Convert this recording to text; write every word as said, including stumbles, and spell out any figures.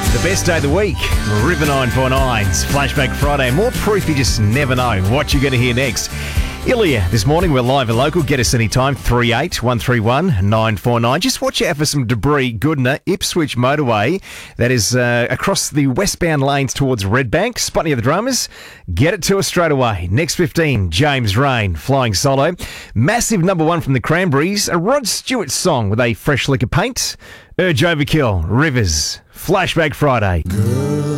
The best day of the week, River nine four nine's Flashback Friday. More proof you just never know what you're going to hear next. Ilya, this morning we're live and local. Get us anytime, three eight one three one nine four nine. Just watch out for some debris. Goodna, Ipswich motorway. That is uh, across the westbound lanes towards Redbank. Spot any of the dramas. Get it to us straight away. Next fifteen, James Rain, Flying Solo. Massive number one from the Cranberries. A Rod Stewart song with a fresh lick of paint. Urge Overkill, Rivers. Flashback Friday. Girl.